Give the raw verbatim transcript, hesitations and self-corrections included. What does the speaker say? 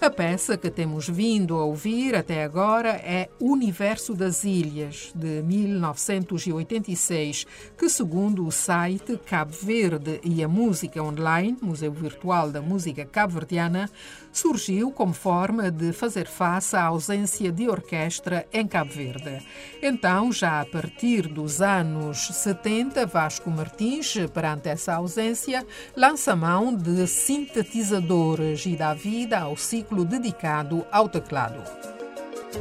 A peça que temos vindo a ouvir até agora é Universo das Ilhas, de mil novecentos e oitenta e seis, que, segundo o site Cabo Verde e a Música Online, Museu Virtual da Música Cabo-Verdiana, surgiu como forma de fazer face à ausência de orquestra em Cabo Verde. Então, já a partir dos anos setenta, Vasco Martins, perante essa ausência, lança mão de sintetizadores e dá vida ao ciclo dedicado ao teclado.